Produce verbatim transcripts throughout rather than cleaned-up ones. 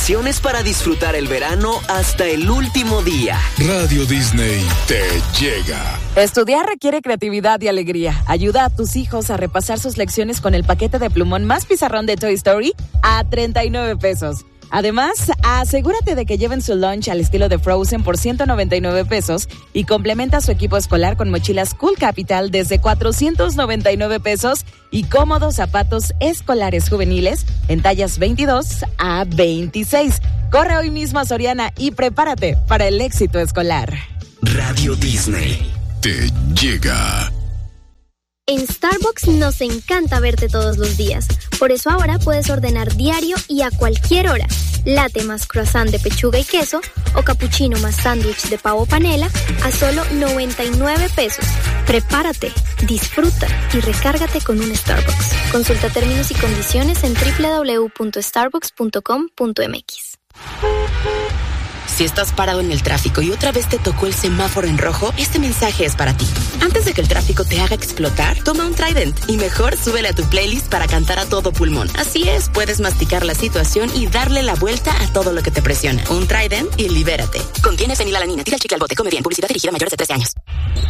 opciones para disfrutar el verano hasta el último día. Radio Disney te llega. Estudiar requiere creatividad y alegría. Ayuda a tus hijos a repasar sus lecciones con el paquete de plumón más pizarrón de Toy Story a treinta y nueve pesos. Además, asegúrate de que lleven su lunch al estilo de Frozen por ciento noventa y nueve pesos y complementa su equipo escolar con mochilas Cool Capital desde cuatrocientos noventa y nueve pesos y cómodos zapatos escolares juveniles en tallas veintidós a veintiséis. Corre hoy mismo a Soriana y prepárate para el éxito escolar. Radio Disney te llega. En Starbucks nos encanta verte todos los días. Por eso ahora puedes ordenar diario y a cualquier hora. Latte más croissant de pechuga y queso o cappuccino más sándwich de pavo panela a solo noventa y nueve pesos. Prepárate, disfruta y recárgate con un Starbucks. Consulta términos y condiciones en doble u doble u doble u punto starbucks punto com punto m x. Si estás parado en el tráfico y otra vez te tocó el semáforo en rojo, este mensaje es para ti. Antes de que el tráfico te haga explotar, toma un Trident y mejor súbele a tu playlist para cantar a todo pulmón. Así es, puedes masticar la situación y darle la vuelta a todo lo que te presiona. Un Trident y libérate. Contiene fenilalanina. Tira el chicle al bote. Come bien. Publicidad dirigida a mayores de trece años.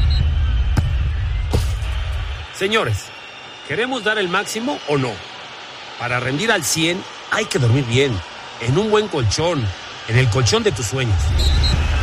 Señores, ¿queremos dar el máximo o no? Para rendir al cien hay que dormir bien, en un buen colchón, en el colchón de tus sueños.